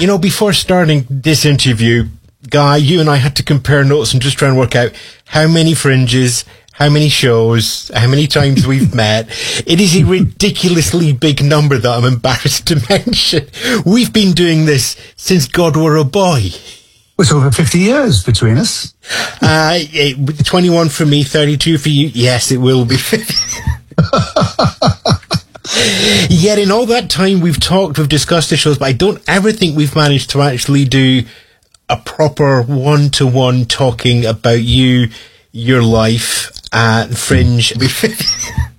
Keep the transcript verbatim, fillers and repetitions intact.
You know, before starting this interview, Guy, you and I had to compare notes and just try and work out how many Fringes, how many shows, how many times we've met. It is a ridiculously big number that I'm embarrassed to mention. We've been doing this since God were a boy. It's over fifty years between us. Uh, it, twenty-one for me, thirty-two for you. Yes, it will be. Yet in all that time we've talked, we've discussed the shows, but I don't ever think we've managed to actually do a proper one-to-one talking about you, your life, uh, Fringe.